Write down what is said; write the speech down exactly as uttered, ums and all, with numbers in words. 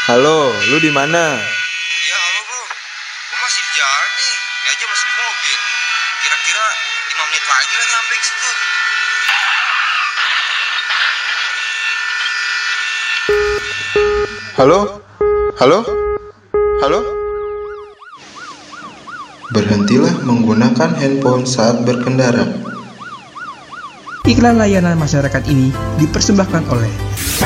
Halo, lu di mana? Ya halo bro, gue masih di jalan nih, ini aja masih di mobil. Kira-kira lima menit lagi lah nyampe ke situ. Halo? Halo? Halo? Berhentilah menggunakan handphone saat berkendara. Iklan layanan masyarakat ini dipersembahkan oleh